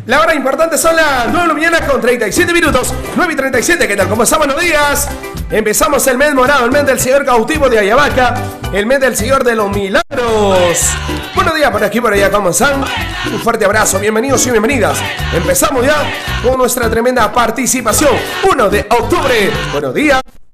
La hora importante son las 9 de la mañana con 37 minutos. 9 y 37, ¿qué tal? ¿Cómo están? Buenos días. Empezamos el mes morado, el mes del Señor cautivo de Ayabaca, el mes del Señor de los milagros. Buenos días por aquí, por allá, ¿cómo están? Un fuerte abrazo, bienvenidos y bienvenidas. Empezamos ya con nuestra tremenda participación. 1 de octubre. Buenos días.